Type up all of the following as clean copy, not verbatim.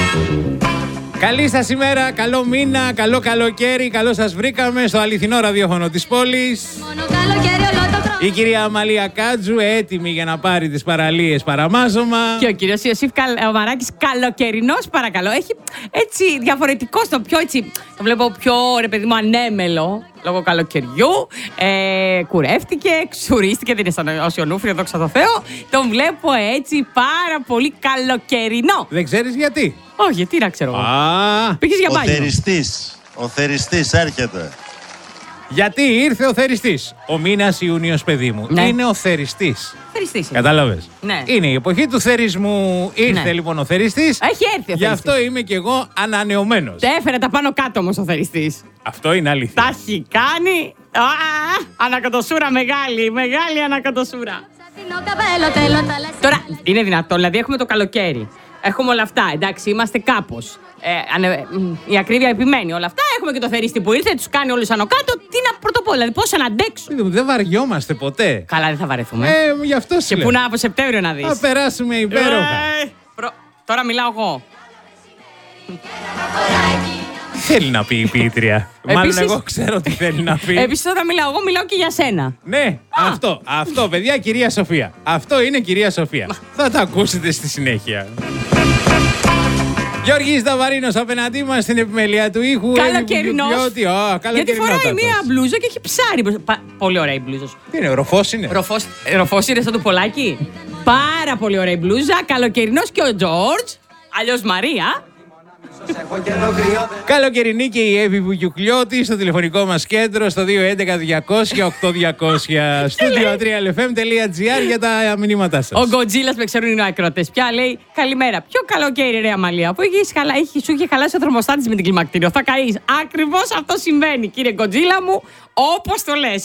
Καλή σας ημέρα, καλό μήνα, καλό καλοκαίρι, καλώς σας βρήκαμε στο αληθινό ραδιόφωνο της πόλης. Η κυρία Αμαλία Κάτζου έτοιμη για να πάρει τις παραλίες παραμάζωμα. Και ο κύριος Ιωσήφ Μαράκης, καλοκαιρινός παρακαλώ. Έχει έτσι διαφορετικό στο πιο έτσι. Το βλέπω πιο ρε παιδί μου ανέμελο λόγω καλοκαιριού. Κουρεύτηκε, ξουρίστηκε, δεν είναι σαν Οσιονούφριο, δόξα τω Θεώ. Τον βλέπω έτσι πάρα πολύ καλοκαιρινό. Δεν ξέρεις γιατί? Όχι, τι να ξέρω. Πήγες για μπάνιο. Ο θεριστής έρχεται. Γιατί ήρθε ο θεριστής. Ο μήνας Ιούνιος, παιδί μου, ναι. Είναι ο θεριστής. Θεριστής. Κατάλαβες. Ναι. Είναι η εποχή του θερισμού. Ήρθε ναι. Λοιπόν ο θεριστής. Έχει έρθει ο θεριστής. Γι' αυτό είμαι κι εγώ ανανεωμένος. Έφερε τα πάνω κάτω όμως ο θεριστής. Αυτό είναι αλήθεια. Τα έχει κάνει. Ανακατοσούρα μεγάλη ανακατοσούρα. Τώρα είναι δυνατόν, δηλαδή έχουμε το καλοκαίρι. Έχουμε όλα αυτά, εντάξει, είμαστε κάπως. Η ακρίβεια επιμένει όλα αυτά. Έχουμε και το θεριστή που ήρθε, τους κάνει όλους άνω κάτω. Τι να πρωτοπώ, δηλαδή πώς να αντέξουν. Δεν βαριόμαστε ποτέ. Καλά, δεν θα βαρεθούμε. Γι' αυτό σου και λέω. πού να από Σεπτέμβριο να δεις. Θα περάσουμε υπέροχα. Τώρα μιλάω εγώ. Θέλει να πει η ποιήτρια. Μάλλον εγώ ξέρω τι θέλει να πει. Επίσης όταν μιλάω εγώ, μιλάω και για σένα. Ναι, αυτό παιδιά, κυρία Σοφία. Αυτό είναι κυρία Σοφία. Θα τα ακούσετε στη συνέχεια. Γιώργης Δαβαρίνος απέναντί μας στην επιμέλεια του ήχου. Καλοκαιρινός. Γιατί φοράει μία μπλούζα και έχει ψάρι. Πολύ ωραία η μπλούζα σου. Τι είναι, ροφός είναι. Ροφός είναι σαν το Πολάκι. Πάρα πολύ ωραία η μπλούζα. Καλοκαιρινός και ο Τζόρτζ. Αλλιώς Μαρία. Καλοκαιρινή και η Εύη Βουγιουκλιώτη στο τηλεφωνικό μας κέντρο στο 211-200-8200 Studio 3lfm.gr για τα μηνύματά σας. Ο Γκοτζίλας με ξέρουν οι ακροατές πια λέει καλημέρα. Ποιο καλοκαίρι ρε Αμαλία, που σου είχε χαλάσει ο θερμοστάτης με την κλιμακτήριο. Θα καείς. Ακριβώς αυτό συμβαίνει κύριε Γκοτζίλα μου, όπως το λες.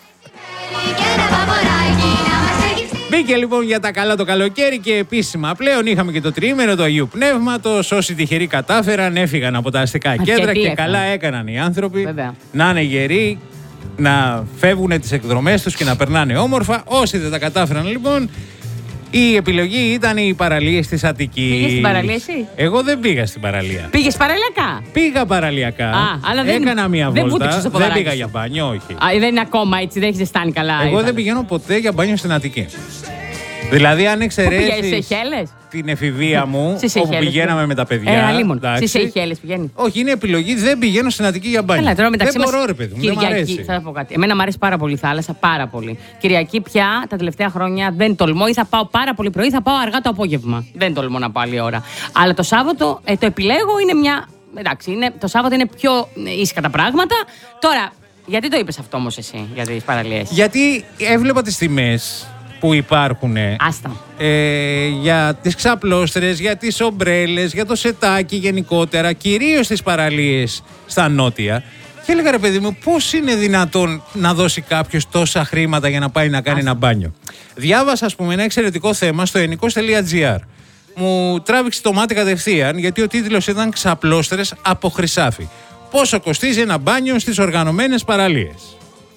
Μπήκε λοιπόν για τα καλά το καλοκαίρι και επίσημα πλέον είχαμε και το τριήμερο του Αγίου Πνεύματος. Όσοι τυχεροί κατάφεραν, έφυγαν από τα αστικά κέντρα και καλά έκαναν οι άνθρωποι. Βέβαια. Να είναι γεροί, να φεύγουν τις εκδρομές τους και να περνάνε όμορφα. Όσοι δεν τα κατάφεραν λοιπόν, η επιλογή ήταν οι παραλίες της Αττικής. Πήγες στην παραλία εσύ? Εγώ δεν πήγα στην παραλία. Πήγες παραλιακά? Πήγα παραλιακά. Αλλά έκανα μία βόλτα. Δεν πήγα για μπάνιο, όχι. Δεν είναι ακόμα έτσι, δεν έχει ζεστάνει καλά. Εγώ δεν πηγαίνω ποτέ για μπάνιο στην Αττική. Δηλαδή, αν εξαιρέσεις την εφηβεία μου, όπου πηγαίναμε με τα παιδιά. Στις Σεϊχέλες πηγαίνει. Όχι, είναι επιλογή, δεν πηγαίνω στην Αττική για μπάνιο. Καλά, τώρα μεταξύ δεν μπορώ, ρε παιδί μου, δεν μ' αρέσει. Θα πω κάτι. Εμένα μου αρέσει πάρα πολύ η θάλασσα, πάρα πολύ. Κυριακή πια τα τελευταία χρόνια δεν τολμώ, ή θα πάω πάρα πολύ πρωί, θα πάω αργά το απόγευμα. Δεν τολμώ να πάω άλλη ώρα. Αλλά το Σάββατο το επιλέγω, είναι μια. Εντάξει, το Σάββατο είναι πιο ήσυχα τα πράγματα. Τώρα, γιατί το είπες αυτό όμως εσύ για τις παραλίες? Γιατί έβλεπα τις τιμές που υπάρχουν για τις ξαπλώστρες, για τις ομπρέλες, για το σετάκι γενικότερα, κυρίως τις παραλίες στα νότια. Και έλεγα ρε παιδί μου, πώς είναι δυνατόν να δώσει κάποιος τόσα χρήματα για να πάει να κάνει ένα μπάνιο. Διάβασα ας πούμε ένα εξαιρετικό θέμα στο ενικός.gr. Μου τράβηξε το μάτι κατευθείαν γιατί ο τίτλος ήταν «Ξαπλώστρες από χρυσάφι». Πόσο κοστίζει ένα μπάνιο στις οργανωμένες παραλίες.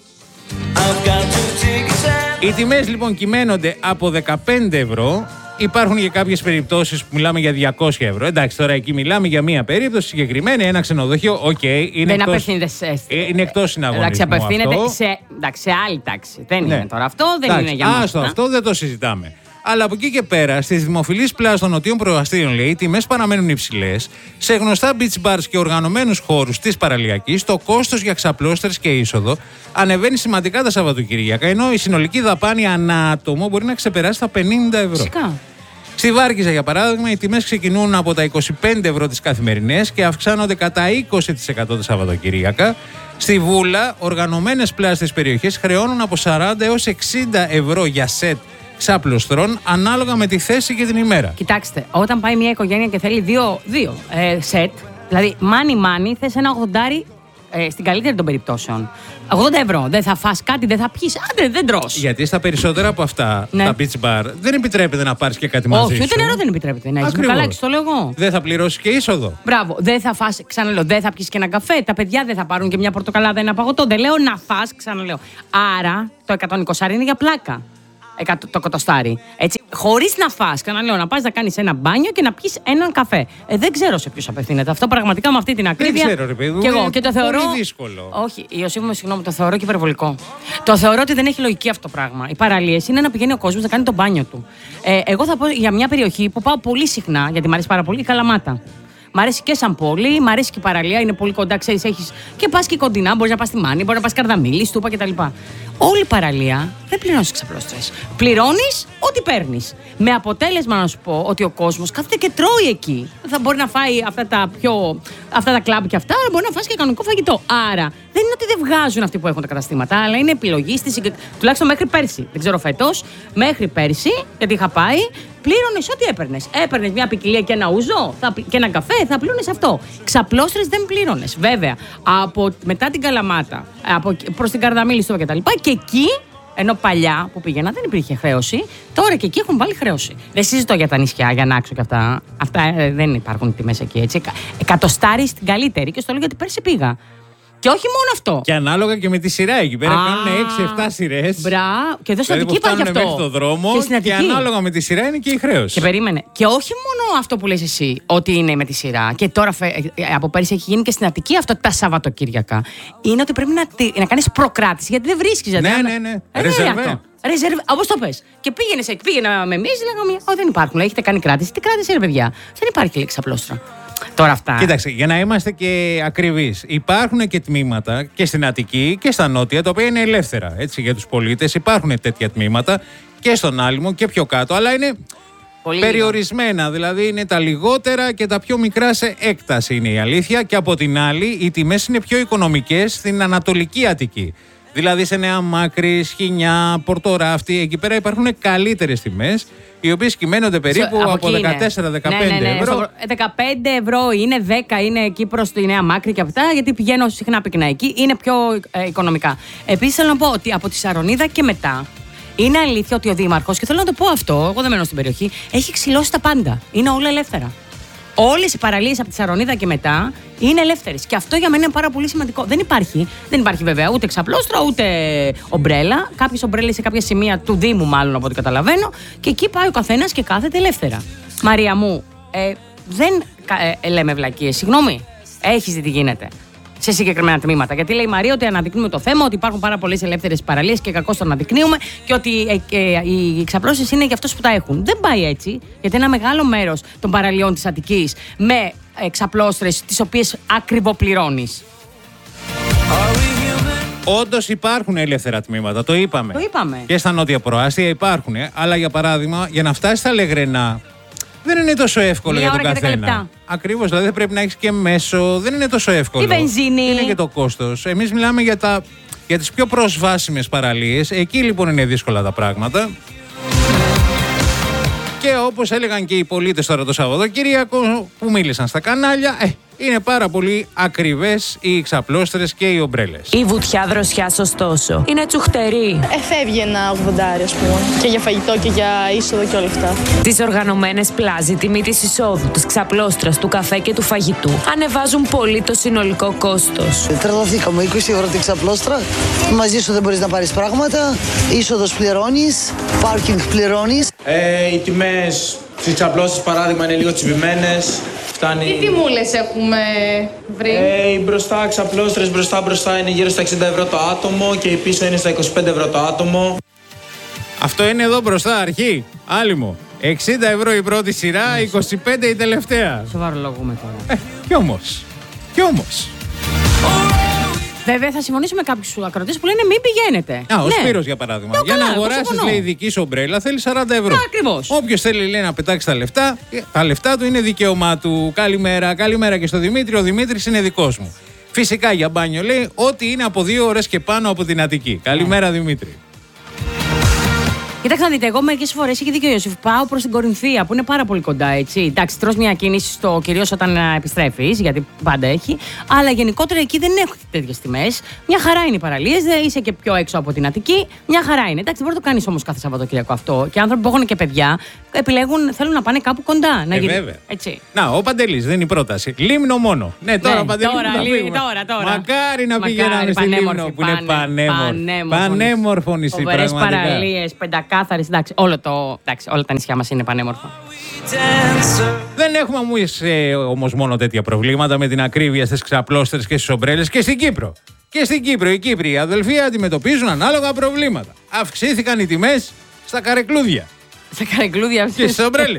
Οι τιμές λοιπόν κυμαίνονται από 15 ευρώ. Υπάρχουν και κάποιες περιπτώσεις που μιλάμε για 200 ευρώ. Εντάξει, τώρα εκεί μιλάμε για μία περίπτωση συγκεκριμένη, ένα ξενοδοχείο. Είναι εκτός συναγωνισμού. Εντάξει, απευθύνεται σε άλλη τάξη. Δεν είναι τώρα αυτό, δεν είναι για μας. Αυτό δεν το συζητάμε. Αλλά από εκεί και πέρα, στις δημοφιλείς πλάζες των νοτίων προαστίων, λέει, οι τιμές παραμένουν υψηλές. Σε γνωστά beach bars και οργανωμένους χώρους της παραλιακής, το κόστος για ξαπλώστρες και είσοδο ανεβαίνει σημαντικά τα Σαββατοκυριακά, ενώ η συνολική δαπάνη ανά άτομο μπορεί να ξεπεράσει τα 50 ευρώ. Φυσικά. Στη Βάρκηζα, για παράδειγμα, οι τιμές ξεκινούν από τα 25 ευρώ τις καθημερινές και αυξάνονται κατά 20% τα Σαββατοκυριακά. Στη Βούλα, οργανωμένες πλάζες της περιοχής χρεώνουν από 40 έως 60 ευρώ για σετ ξαπλωστρών ανάλογα με τη θέση και την ημέρα. Κοιτάξτε, όταν πάει μια οικογένεια και θέλει δύο σετ, δηλαδή money, θες ένα 80 στην καλύτερη των περιπτώσεων. 80 ευρώ. Δεν θα φας κάτι, δεν θα πιείς. Άντε, δεν τρως. Γιατί στα περισσότερα από αυτά, τα beach bar, δεν επιτρέπεται να πάρεις και κάτι μαζί σου. Όχι, ούτε νερό δεν επιτρέπεται να έχεις. Καλά, το λέω εγώ. Δεν θα πληρώσεις και είσοδο. Μπράβο. Δεν θα φας, ξαναλέω, δεν θα πιεις και ένα καφέ. Τα παιδιά δεν θα πάρουν και μια πορτοκαλάδα, ένα παγωτό. Δεν λέω να φας, ξαναλέω. Άρα το 120 είναι για πλάκα. το κοτοστάρι. Έτσι, χωρίς να φας, ξαναλέω, να πας να κάνεις ένα μπάνιο και να πιεις έναν καφέ. Δεν ξέρω σε ποιους απευθύνεται αυτό. Πραγματικά με αυτή την ακρίβεια. Δεν ξέρω, ρε παιδί μου. Και εγώ και το θεωρώ. Πολύ δύσκολο. Όχι, Ιωσήφ μου, συγγνώμη, το θεωρώ και υπερβολικό. Το θεωρώ ότι δεν έχει λογική αυτό το πράγμα. Οι παραλίες είναι να πηγαίνει ο κόσμος να κάνει το μπάνιο του. Εγώ θα πω για μια περιοχή που πάω πολύ συχνά, γιατί μου αρέσει πάρα πολύ, η Καλαμάτα. Μ' αρέσει και σαν πόλη, μ' αρέσει και η παραλία, είναι πολύ κοντά, ξέρεις, έχεις και πας και κοντινά, μπορείς να πας στη Μάνη, μπορείς να πας Καρδαμίλη, Στούπα κτλ. Όλη η παραλία δεν πληρώνεις ξαπλώστρες. Πληρώνεις ό,τι παίρνεις. Με αποτέλεσμα να σου πω ότι ο κόσμος κάθεται και τρώει εκεί. Θα μπορεί να φάει αυτά τα κλαμπ και αυτά, αλλά μπορεί να φάσει και κανονικό φαγητό. Άρα δεν είναι ότι δεν βγάζουν αυτοί που έχουν τα καταστήματα, αλλά είναι επιλογή τουλάχιστον μέχρι πέρσι. Δεν ξέρω φέτος, μέχρι πέρσι, γιατί είχα πάει. Πλήρωνες ό,τι έπαιρνες. Έπαιρνες μια ποικιλία και ένα ούζο και ένα καφέ, θα πλήρωνες αυτό. Ξαπλώστρες δεν πλήρωνες. Βέβαια, μετά την Καλαμάτα, προς την Καρδαμίλη, Στούπα κτλ. Και εκεί, ενώ παλιά που πήγαινα δεν υπήρχε χρέωση, τώρα και εκεί έχουν βάλει χρέωση. Δεν συζητώ για τα νησιά, για να άξω και αυτά. Αυτά δεν υπάρχουν τιμές εκεί, έτσι. Εκατοστάρι στην καλύτερη και στο λέω γιατί πέρσι πήγα. Και όχι μόνο αυτό. Και ανάλογα και με τη σειρά εκεί πέρα κάνουν 6-7 σειρές. Μπράβο. Και εδώ στην Αττική υπάρχει αυτό. Μέχρι το δρόμο και ανάλογα με τη σειρά είναι και η χρέωση. Και περίμενε. Και όχι μόνο αυτό που λες εσύ, ότι είναι με τη σειρά. Και τώρα από πέρυσι έχει γίνει και στην Αττική αυτό τα Σαββατοκύριακα. Είναι ότι πρέπει να κάνεις προκράτηση γιατί δεν βρίσκεις. Ναι. Ρεζερβέ. Όπως το πες. Και πήγαινα με εμείς, λέγαμε, δεν υπάρχουν. Έχετε κάνει κράτηση. Τι κράτηση είναι, παιδιά. Δεν υπάρχει λέξη ξαπλώστρα. Τώρα αυτά. Κοίταξε, για να είμαστε και ακριβείς, υπάρχουν και τμήματα και στην Αττική και στα Νότια τα οποία είναι ελεύθερα. Έτσι, για τους πολίτες υπάρχουν τέτοια τμήματα και στον Άλυμο και πιο κάτω, αλλά είναι πολύ περιορισμένα. Δηλαδή είναι τα λιγότερα και τα πιο μικρά σε έκταση, είναι η αλήθεια. Και από την άλλη, οι τιμές είναι πιο οικονομικές στην Ανατολική Αττική. Δηλαδή σε Νέα Μάκρη, Σχοινιά, Πορτοράφτη, εκεί πέρα υπάρχουν καλύτερες τιμές, οι οποίες κυμαίνονται περίπου από 14-15 ευρώ. 15 ευρώ είναι, 10 είναι εκεί προς τη Νέα Μάκρη και αυτά, γιατί πηγαίνω συχνά πυκνά εκεί, είναι πιο οικονομικά. Επίσης θέλω να πω ότι από τη Σαρονίδα και μετά, είναι αλήθεια ότι ο Δήμαρχος, και θέλω να το πω αυτό, εγώ δεν μένω στην περιοχή, έχει ξυλώσει τα πάντα. Είναι όλα ελεύθερα. Όλες οι παραλίες από τη Σαρονίδα και μετά είναι ελεύθερες. Και αυτό για μένα είναι πάρα πολύ σημαντικό. Δεν υπάρχει βέβαια ούτε ξαπλώστρα ούτε ομπρέλα. Κάποιες ομπρέλες σε κάποια σημεία του Δήμου, μάλλον από ό,τι καταλαβαίνω. Και εκεί πάει ο καθένας και κάθεται ελεύθερα. Μαρία μου, δεν λέμε βλακίες. Συγγνώμη, έχεις δει τι γίνεται σε συγκεκριμένα τμήματα. Γιατί λέει η Μαρία ότι αναδεικνύουμε το θέμα, ότι υπάρχουν πάρα πολλές ελεύθερες παραλίες και κακώς το αναδεικνύουμε και ότι οι ξαπλώσεις είναι για αυτούς που τα έχουν. Δεν πάει έτσι, γιατί ένα μεγάλο μέρος των παραλιών της Αττικής με ξαπλώστρες τις οποίες ακριβοπληρώνεις. Όντως υπάρχουν ελεύθερα τμήματα, το είπαμε. Και στα νότια προάστια υπάρχουν, αλλά για παράδειγμα, για να φτάσει στα Λεγρενά, δεν είναι τόσο εύκολο για τον καθένα. Ακριβώς, δηλαδή πρέπει να έχεις και μέσο, δεν είναι τόσο εύκολο. Η βενζίνη. Είναι και το κόστος. Εμείς μιλάμε για τις πιο προσβάσιμες παραλίες. Εκεί λοιπόν είναι δύσκολα τα πράγματα. Και όπως έλεγαν και οι πολίτες τώρα το Σαββατοκύριακο που μίλησαν στα κανάλια, είναι πάρα πολύ ακριβές οι ξαπλώστρες και οι ομπρέλες. Η βουτιά δροσιάς ωστόσο είναι τσουχτερή. Φεύγει ένα 80, ας πούμε, και για φαγητό και για είσοδο και όλα αυτά. Τις οργανωμένες πλάζ, η τιμή της εισόδου, της ξαπλώστρας, του καφέ και του φαγητού ανεβάζουν πολύ το συνολικό κόστος. Τρελαθήκαμε, 20 ευρώ την ξαπλώστρα, μαζί σου δεν μπορείς να πάρεις πράγματα, είσοδος πληρώνεις, πάρκινγκ πληρώνεις. Οι τιμές στις ξαπλώστρες, παράδειγμα, είναι λίγο τσιμπημένες. Φτάνει... Τι τιμούλες έχουμε βρει? Οι μπροστά ξαπλώστρες μπροστά είναι γύρω στα 60 ευρώ το άτομο και η πίσω είναι στα 25 ευρώ το άτομο. Αυτό είναι εδώ μπροστά, αρχή. Άλυμο. 60 ευρώ η πρώτη σειρά, 25 η τελευταία. Σοβαρολογούμε τώρα. Κι όμως. Βέβαια, θα συμφωνήσω με κάποιους ακροατές που λένε μην πηγαίνετε. Ο Σπύρος για παράδειγμα. Για να αγοράσεις, λέει, δική σου ομπρέλα θέλει 40 ευρώ. Ακριβώς. Όποιος θέλει, λέει, να πετάξει τα λεφτά του είναι δικαίωμά του. Καλημέρα και στο Δημήτρη. Ο Δημήτρης είναι δικός μου. Φυσικά για μπάνιο, λέει, ό,τι είναι από 2 ώρες και πάνω από την Αττική. Καλημέρα, Δημήτρη. Κοιτάξτε να δείτε, εγώ μερικές φορές έχει δίκιο ο Ιωσήφ. Πάω προς την Κορινθία που είναι πάρα πολύ κοντά, έτσι. Εντάξει, τρως μια κίνηση κυρίως όταν επιστρέφεις, γιατί πάντα έχει. Αλλά γενικότερα εκεί δεν έχουν τέτοιες τιμές. Μια χαρά είναι οι παραλίες, δεν είσαι και πιο έξω από την Αττική. Μια χαρά είναι. Εντάξει, δεν μπορεί να το κάνεις όμως κάθε Σαββατοκύριακο αυτό. Και άνθρωποι που έχουν και παιδιά επιλέγουν, θέλουν να πάνε κάπου κοντά. Βέβαια. Έτσι. Να, ο Παντελής, δεν είναι η πρόταση. Λίμνο μόνο. Ναι, τώρα ο Παντελής. Τώρα. Μακάρι να πηγαίναμε στη Λίμνο που είναι πανέμορφο νησί. Πανέμορφο νησί, πραγματικά. Παραλίες, 5 ξεκάθαρες. Εντάξει, όλα τα νησιά μας είναι πανέμορφα. Δεν έχουμε όμως μόνο τέτοια προβλήματα με την ακρίβεια στις ξαπλώστερες και στις ομπρέλες και στην Κύπρο. Και στην Κύπρο οι Κύπροι αδελφοί αντιμετωπίζουν ανάλογα προβλήματα. Αυξήθηκαν οι τιμές στα καρεκλούδια. Στα καρεκλούδια και στις ομπρέλες.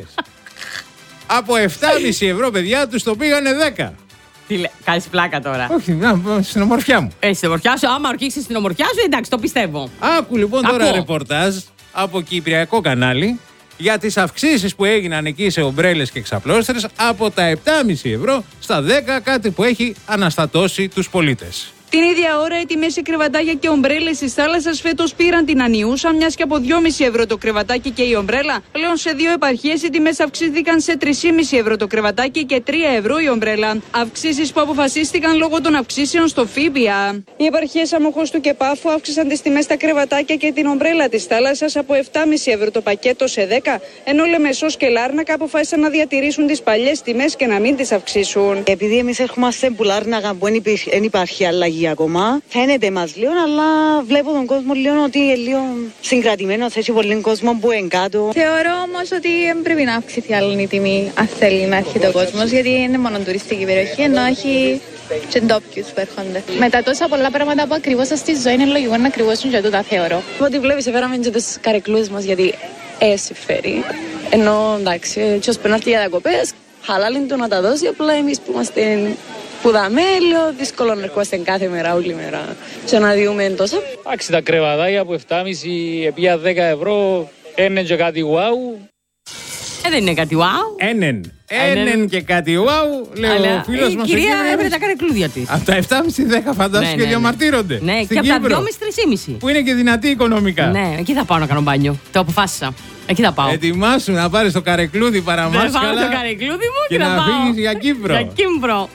Από 7,5 ευρώ, παιδιά, τους το πήγανε 10. Κάνεις πλάκα τώρα. Όχι, στην ομορφιά μου. Στην ομορφιά σου, άμα ορκίξεις στην ομορφιά σου, εντάξει, το πιστεύω. Άκου λοιπόν τώρα ρεπορτάζ από κυπριακό κανάλι για τις αυξήσεις που έγιναν εκεί σε ομπρέλες και ξαπλώστερες από τα 7,5 ευρώ στα 10, κάτι που έχει αναστατώσει τους πολίτες. Την ίδια ώρα, οι τιμές σε κρεβατάκια και ομπρέλες της θάλασσας φέτος πήραν την ανιούσα, μιας και από 2,5 ευρώ το κρεβατάκι και η ομπρέλα. Πλέον σε 2 επαρχίες οι τιμές αυξήθηκαν σε 3,5 ευρώ το κρεβατάκι και 3 ευρώ η ομπρέλα. Αυξήσεις που αποφασίστηκαν λόγω των αυξήσεων στο ΦΠΑ. Οι επαρχίες Αμοχώστου και Πάφου αύξησαν τις τιμές στα κρεβατάκια και την ομπρέλα της θάλασσας από 7,5 ευρώ το πακέτο σε 10, ενώ Λεμεσός και Λάρνακα αποφάσισαν να διατηρήσουν τις παλιές τιμές και να μην τις αυξήσουν. Επειδή εμείς έρχομαστε που Λάρνακα που δεν υπάρχει αλλαγή ακόμα. Φαίνεται μας λίγο, αλλά βλέπω τον κόσμο λίγο ότι είναι λίγο συγκρατημένος. Έχει πολύ κόσμο που είναι κάτω. Θεωρώ όμως ότι δεν πρέπει να αυξηθεί άλλη η τιμή, αν θέλει να έρχεται ο κόσμος, γιατί είναι μόνο τουριστική περιοχή, ενώ έχει και ντόπιους που έρχονται. Μετά τόσα πολλά πράγματα που ακριβώς στη ζωή είναι λογικό να ακριβώσουν και τούτα, θεωρώ. Ό,τι βλέπεις, έφεραμε και τους καρεκλούς μας, γιατί συμφέρει. Ενώ εντάξει, και ως πέναρτη για διακοπές, χαλάλη του να τα δώσει, απλά εμείς που είμαστε που δάμε, λέω, δύσκολο να ερχόμαστε κάθε μέρα, όλη μέρα και να διούμε τόσο. Εντάξει, τα κρεβατάκια από 7,5 επί 10 ευρώ, είναι και κάτι wow. Δεν είναι κάτι wow. Έναν και κάτι wow, λέει ο φίλος μας. Η κυρία έβρε τα καρεκλούδια της. Από τα 7,5-10 φαντάζομαι και διαμαρτύρονται. Ναι, και από τα 2,5-3,5. Που είναι και δυνατή οικονομικά. Ναι, εκεί θα πάω να κάνω μπάνιο. Το αποφάσισα. Εκεί θα πάω. Ετοιμάσου να πάρεις το καρεκλούδι παραμάσκαλα. Να πάρω το καρεκλούδι μου και να φύγεις για Κύπρο. Για Κύπρο.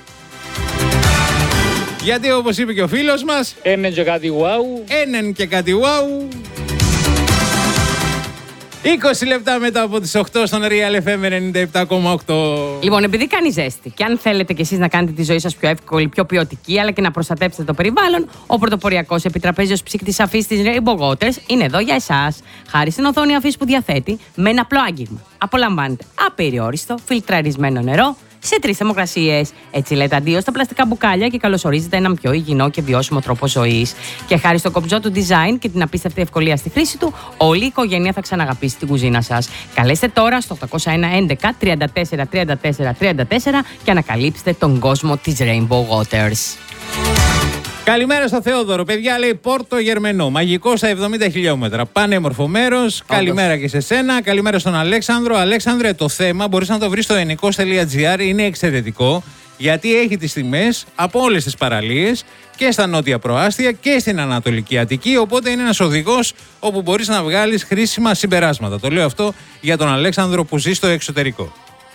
Γιατί όπως είπε και ο φίλος μας, έναν και κάτι wow. Έναν και κάτι wow. 20 λεπτά μετά από τις 8 στον Real FM 97,8. Λοιπόν, επειδή κάνει ζέστη και αν θέλετε κι εσείς να κάνετε τη ζωή σας πιο εύκολη, πιο ποιοτική, αλλά και να προστατέψετε το περιβάλλον, ο πρωτοποριακός επιτραπέζιος ψύκτης αφής της Rainbow Waters είναι εδώ για εσάς. Χάρη στην οθόνη αφής που διαθέτει, με ένα απλό άγγιγμα απολαμβάνετε απεριόριστο φιλτραρισμένο νερό σε 3 θερμοκρασίες. Έτσι λέτε αντίο στα πλαστικά μπουκάλια και καλωσορίζετε έναν πιο υγιεινό και βιώσιμο τρόπο ζωής. Και χάρη στο κομψό του design και την απίστευτη ευκολία στη χρήση του, όλη η οικογένεια θα ξαναγαπήσει την κουζίνα σας. Καλέστε τώρα στο 801 11 34 34 34 και ανακαλύψτε τον κόσμο της Rainbow Waters. Καλημέρα στο Θεόδωρο. Παιδιά, λέει Πόρτο Γερμενό. Μαγικό στα 70 χιλιόμετρα. Πανέμορφο μέρος. Καλημέρα και σε σένα. Καλημέρα στον Αλέξανδρο. Αλέξανδρε, το θέμα μπορείς να το βρεις στο ενικός.gr. Είναι εξαιρετικό γιατί έχει τις τιμές από όλες τις παραλίες και στα νότια προάστια και στην Ανατολική Αττική. Οπότε είναι ένας οδηγός όπου μπορείς να βγάλεις χρήσιμα συμπεράσματα. Το λέω αυτό για τον Αλέξανδρο που ζει στο εξωτερικό.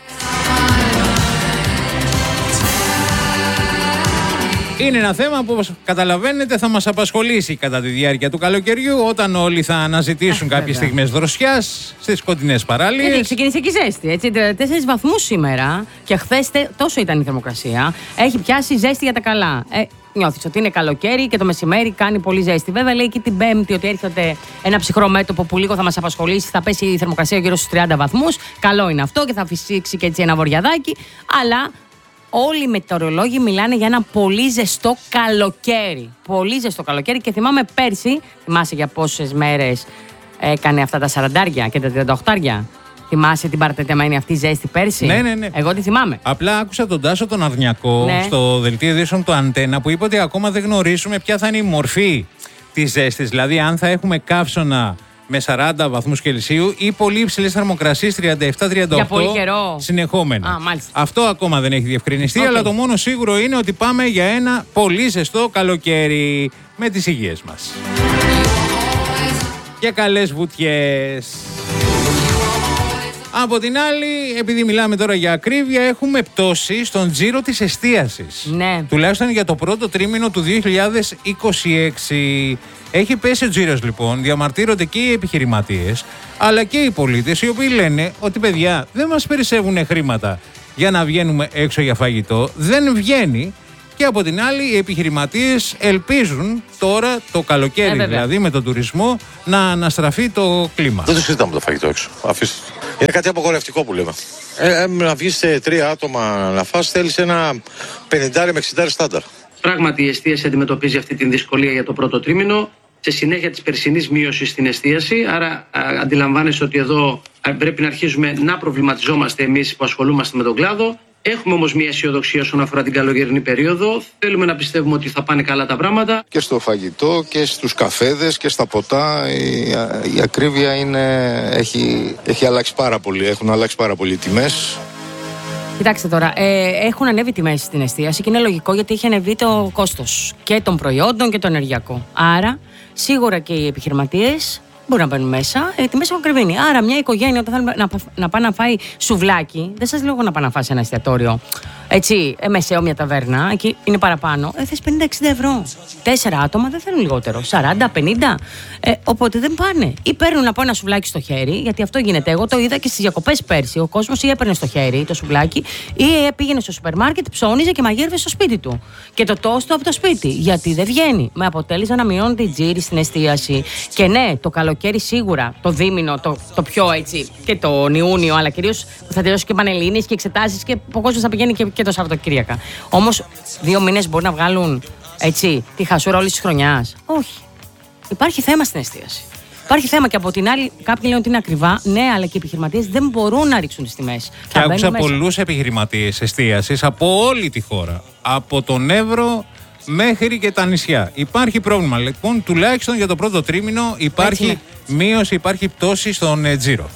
Είναι ένα θέμα που, όπως καταλαβαίνετε, θα μας απασχολήσει κατά τη διάρκεια του καλοκαιριού, όταν όλοι θα αναζητήσουν κάποιες στιγμές δροσιάς στις σκοτεινές παραλίες. Γιατί ξεκίνησε και η ζέστη, έτσι, 34 βαθμούς σήμερα και χθες τόσο ήταν η θερμοκρασία. Έχει πιάσει ζέστη για τα καλά. Νιώθεις ότι είναι καλοκαίρι και το μεσημέρι κάνει πολύ ζέστη. Βέβαια, λέει και την Πέμπτη ότι έρχεται ένα ψυχρό μέτωπο που λίγο θα μας απασχολήσει, θα πέσει η θερμοκρασία γύρω στους 30 βαθμούς. Καλό είναι αυτό και θα φυσήξει και έτσι ένα βοριαδάκι. Αλλά όλοι οι μετεωρολόγοι μιλάνε για ένα πολύ ζεστό καλοκαίρι. Πολύ ζεστό καλοκαίρι και θυμάμαι πέρσι, θυμάσαι για πόσες μέρες έκανε αυτά τα 40 και τα 38. Θυμάσαι την παρατεταμένη αυτή ζέστη πέρσι? Ναι. Εγώ τη θυμάμαι. Απλά άκουσα τον Τάσο τον Αρνιακό στο δελτίο ειδήσεων του Αντένα που είπε ότι ακόμα δεν γνωρίζουμε ποια θα είναι η μορφή της ζέστης. Δηλαδή, αν θα έχουμε καύσωνα με 40 βαθμούς Κελσίου ή πολύ υψηλές θερμοκρασίες 37-38 για πολύ καιρό συνεχόμενα. Αυτό ακόμα δεν έχει διευκρινιστεί, αλλά το μόνο σίγουρο είναι ότι πάμε για ένα πολύ ζεστό καλοκαίρι με τις υγείες μας. Και καλές βουτιές. Από την άλλη, επειδή μιλάμε τώρα για ακρίβεια, έχουμε πτώση στον τζίρο της εστίασης. Ναι. Τουλάχιστον για το πρώτο τρίμηνο του 2026. Έχει πέσει ο τζίρος λοιπόν, διαμαρτύρονται και οι επιχειρηματίες, αλλά και οι πολίτες, οι οποίοι λένε ότι παιδιά δεν μας περισσεύουν χρήματα για να βγαίνουμε έξω για φαγητό. Δεν βγαίνει Και από την άλλη, οι επιχειρηματίες ελπίζουν τώρα το καλοκαίρι, δηλαδή με τον τουρισμό, να αναστραφεί το κλίμα. Δεν το συζητάμε το φαγητό έξω. Είναι κάτι απογορευτικό που λέμε. Να βγεις σε 3 άτομα να φας, θέλεις ένα 50 με 60 στάνταρ. Πράγματι, η εστίαση αντιμετωπίζει αυτή την δυσκολία για το πρώτο τρίμηνο, σε συνέχεια της περσινής μείωσης στην εστίαση. Άρα, αντιλαμβάνεσαι ότι εδώ πρέπει να αρχίζουμε να προβληματιζόμαστε εμείς που ασχολούμαστε με τον κλάδο. Έχουμε όμως μια αισιοδοξία όσον αφορά την καλοκαιρινή περίοδο. Θέλουμε να πιστεύουμε ότι θα πάνε καλά τα πράγματα. Και στο φαγητό και στους καφέδες και στα ποτά η ακρίβεια έχει αλλάξει πάρα πολύ. Έχουν αλλάξει πάρα πολύ οι τιμές. Κοιτάξτε τώρα, έχουν ανέβει τιμές στην εστίαση και είναι λογικό γιατί έχει ανέβει το κόστος και των προϊόντων και το ενεργειακό. Άρα, σίγουρα και οι επιχειρηματίες μπορεί να μπαίνουν μέσα, οι τιμές έχουν κρυβίνει. Άρα, μια οικογένεια όταν θέλει να πάει να φάει σουβλάκι, δεν σας λέω εγώ να πάει να φάει σε ένα εστιατόριο. Έτσι, μεσαίο, μια ταβέρνα, εκεί είναι παραπάνω. Θες 50-60 ευρώ. 4 άτομα δεν θέλουν λιγότερο. 40-50. Οπότε δεν πάνε. Ή παίρνουν από ένα σουβλάκι στο χέρι, γιατί αυτό γίνεται. Εγώ το είδα και στις διακοπές πέρσι. Ο κόσμος ή έπαιρνε στο χέρι το σουβλάκι, ή πήγαινε στο σούπερ μάρκετ, ψώνιζε και μαγείρευε στο σπίτι του. Και το τόστο από το σπίτι. Γιατί δεν βγαίνει. Με αποτέλεσμα να μειώνεται η τζίρη στην εστίαση. Και ναι, το καλοκαίρι σίγουρα, το δίμηνο, το πιο έτσι, και τον Ιούνιο, αλλά κυρίως που θα τελειώσει και πανελλήνιες και εξετάσεις και ο κόσμος θα πηγαίνει και το Σαββατοκύριακα. Όμως 2 μήνες μπορεί να βγάλουν έτσι τη χασούρα όλης της χρονιάς. Όχι. Υπάρχει θέμα στην εστίαση. Υπάρχει θέμα και από την άλλη, κάποιοι λένε ότι είναι ακριβά. Ναι, αλλά και οι επιχειρηματίες δεν μπορούν να ρίξουν τις τιμές. Και άκουσα πολλούς επιχειρηματίες εστίασης από όλη τη χώρα. Από τον Εύρο μέχρι και τα νησιά. Υπάρχει πρόβλημα λοιπόν, τουλάχιστον για το πρώτο τρίμηνο υπάρχει μείωση, υπάρχει πτώση στον τζίρο.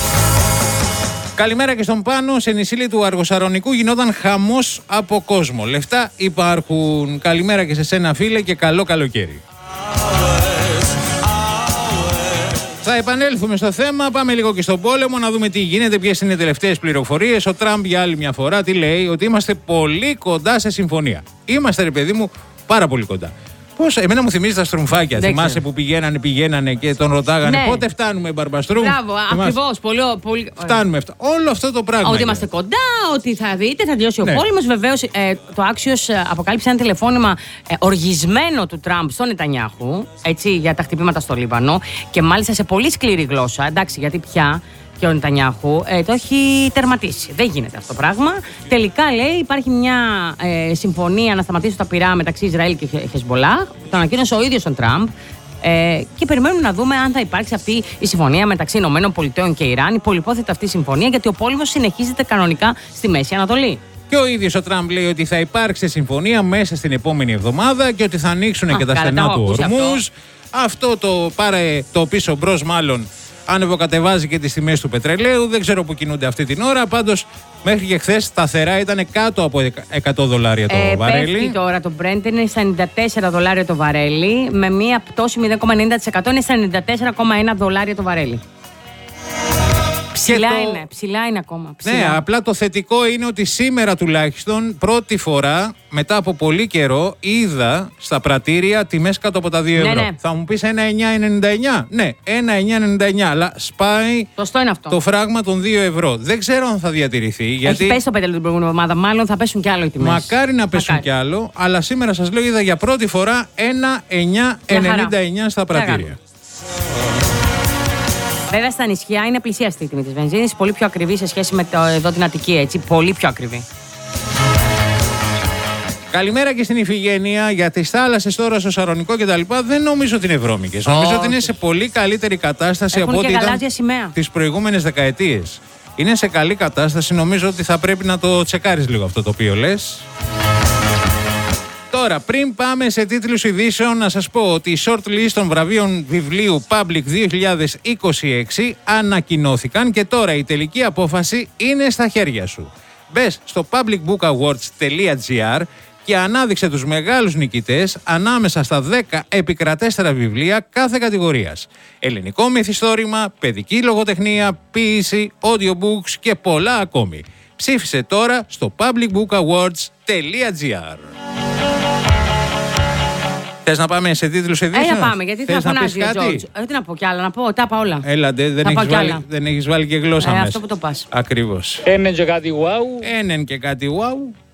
Καλημέρα και στον Πάνο. Σε νησίλη του Αργοσαρονικού γινόταν χαμός από κόσμο. Λεφτά υπάρχουν. Καλημέρα και σε σένα, φίλε, και καλό καλοκαίρι. Θα επανέλθουμε στο θέμα. Πάμε λίγο και στον πόλεμο να δούμε τι γίνεται, ποιες είναι οι τελευταίες πληροφορίες. Ο Τραμπ για άλλη μια φορά τι λέει, ότι είμαστε πολύ κοντά σε συμφωνία. Είμαστε, ρε παιδί μου, πάρα πολύ κοντά. Πώς, εμένα μου θυμίζει τα στρουμφάκια. Θυμάσαι που πηγαίνανε και τον ρωτάγανε πότε φτάνουμε, Μπαρμπαστρούμ. Μπράβο, ακριβώς. Πολύ... Φτάνουμε. Όλο αυτό το πράγμα. Ότι είμαστε κοντά, ότι θα δείτε, θα τελειώσει ο πόλεμος. Βεβαίως, το Axios αποκάλυψε ένα τηλεφώνημα οργισμένο του Τραμπ στον Νετανιάχου, έτσι, για τα χτυπήματα στο Λίβανο. Και μάλιστα σε πολύ σκληρή γλώσσα. Εντάξει, γιατί πια και ο Νετανιάχου το έχει τερματίσει. Δεν γίνεται αυτό το πράγμα. Τελικά, λέει, υπάρχει μια συμφωνία να σταματήσουν τα πυρά μεταξύ Ισραήλ και Χεσμολάχ. Το ανακοίνωσε ο ίδιος τον Τραμπ. Και περιμένουμε να δούμε αν θα υπάρξει αυτή η συμφωνία μεταξύ ΗΠΑ και Ιράν. Η πολυπόθετη αυτή η συμφωνία, γιατί ο πόλεμος συνεχίζεται κανονικά στη Μέση Ανατολή. Και ο ίδιος ο Τραμπ λέει ότι θα υπάρξει συμφωνία μέσα στην επόμενη εβδομάδα και ότι θα ανοίξουν και τα στενά του Ορμούζ. Αυτό το πάρε το πίσω μπρος, μάλλον ανεβοκατεβάζει και τις τιμές του πετρελαίου. Δεν ξέρω που κινούνται αυτή την ώρα. Πάντως, μέχρι και χθες σταθερά ήταν κάτω από $100 το βαρέλι. Πέφτει τώρα το Brent, είναι στα $94 το βαρέλι. Με μία πτώση 0,90% είναι στα $94,1 το βαρέλι. Ψηλά είναι ακόμα. Ψηλά. Ναι, απλά το θετικό είναι ότι σήμερα τουλάχιστον πρώτη φορά μετά από πολύ καιρό είδα στα πρατήρια τιμές κάτω από τα 2 ευρώ. Ναι. Θα μου πεις 1,999. Ναι, 1,999, αλλά σπάει το φράγμα των 2 ευρώ. Δεν ξέρω αν θα διατηρηθεί. Γιατί έχει πέσει το πετρέλαιο την προηγούμενη εβδομάδα, μάλλον θα πέσουν κι άλλο οι τιμές. Μακάρι να πέσουν κι άλλο, αλλά σήμερα σας λέω είδα για πρώτη φορά 1,999 στα πρατήρια. Βέβαια στα νησιά είναι πλησιαστή η τιμή της βενζίνης, πολύ πιο ακριβή σε σχέση με εδώ την Αττική, έτσι, πολύ πιο ακριβή. Καλημέρα και στην Ιφηγένεια. Για τις θάλασσες τώρα στο Σαρονικό και τα λοιπά δεν νομίζω ότι είναι βρώμικες. Νομίζω ότι είναι σε πολύ καλύτερη κατάσταση από ό,τι ήταν τις προηγούμενες δεκαετίες. Είναι σε καλή κατάσταση, νομίζω ότι θα πρέπει να το τσεκάρεις λίγο αυτό το οποίο λες. Τώρα, πριν πάμε σε τίτλους ειδήσεων, να σας πω ότι οι shortlist των βραβείων βιβλίου Public 2026 ανακοινώθηκαν και τώρα η τελική απόφαση είναι στα χέρια σου. Μπες στο publicbookawards.gr και ανάδειξε τους μεγάλους νικητές ανάμεσα στα 10 επικρατέστερα βιβλία κάθε κατηγορίας. Ελληνικό μυθιστόρημα, παιδική λογοτεχνία, ποίηση, audiobooks και πολλά ακόμη. Ψήφισε τώρα στο publicbookawards.gr. Θες να πάμε σε τίτλους ειδήσεων? Να πάμε, γιατί θα φωνάζει ο Τζόρτζ. Τι να πω κι άλλα, να πω, τα είπα όλα. Έλατε, δεν έχεις βάλει και γλώσσα μέσα. Αυτό που το πας. Ακριβώς. Έναν και κάτι wow.